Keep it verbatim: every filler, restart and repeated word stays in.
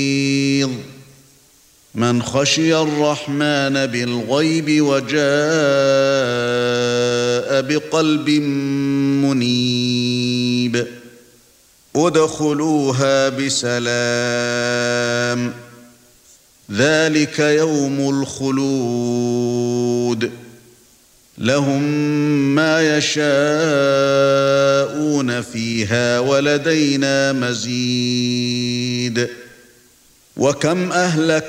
من خشي الرحمن بالغيب وجاء بقلب منيب ادخلوها بسلام ذلك يوم الخلود لهم ما يشاءون فيها ولدينا مزيد وكم أهلك